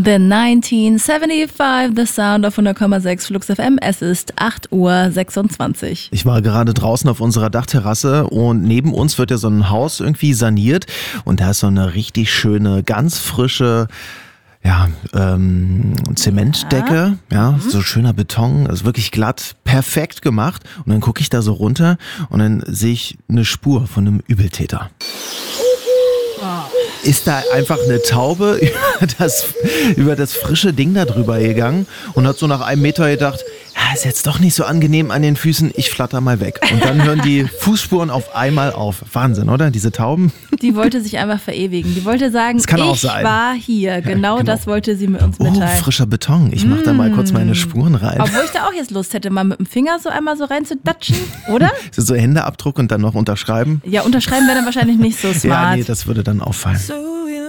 The 1975, The Sound of 100,6 Flux FM. Es ist 8:26 Uhr. Ich war gerade draußen auf unserer Dachterrasse und neben uns wird ja so ein Haus irgendwie saniert und da ist so eine richtig schöne, ganz frische Zementdecke, so schöner Beton, also wirklich glatt, perfekt gemacht. Und dann gucke ich da so runter und dann sehe ich eine Spur von einem Übeltäter. Ist da einfach eine Taube über das frische Ding da drüber gegangen und hat so nach einem Meter gedacht, ja, ist jetzt doch nicht so angenehm an den Füßen, ich flatter mal weg. Und dann hören die Fußspuren auf einmal auf. Wahnsinn, oder? Diese Tauben. Die wollte sich einfach verewigen. Die wollte sagen, ich war hier. Genau das wollte sie mit uns mitteilen. Oh, frischer Beton. Ich mach da mal kurz meine Spuren rein. Obwohl ich da auch jetzt Lust hätte, mal mit dem Finger so einmal so rein zu datschen, oder? So Händeabdruck und dann noch unterschreiben. Ja, unterschreiben wäre dann wahrscheinlich nicht so smart. Ja, nee, das würde dann auffallen. So